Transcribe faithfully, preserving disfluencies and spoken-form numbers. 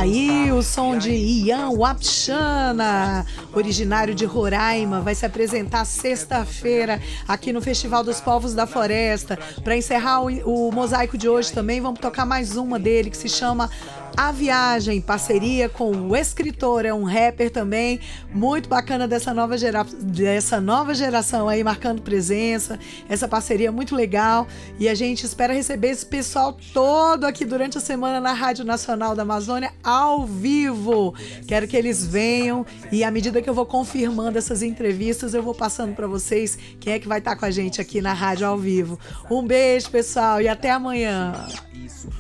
aí o som de Ian Wapchana, originário de Roraima, vai se apresentar sexta-feira aqui no Festival dos Povos da Floresta. Para encerrar o, o mosaico de hoje também, vamos tocar mais uma dele que se chama A Viagem, parceria com o escritor, é um rapper também, muito bacana dessa nova, gera... dessa nova geração aí, marcando presença, essa parceria muito legal, e a gente espera receber esse pessoal todo aqui durante a semana na Rádio Nacional da Amazônia, ao vivo. Quero que eles venham, e à medida que eu vou confirmando essas entrevistas, eu vou passando para vocês quem é que vai estar com a gente aqui na rádio ao vivo. Um beijo, pessoal, e até amanhã.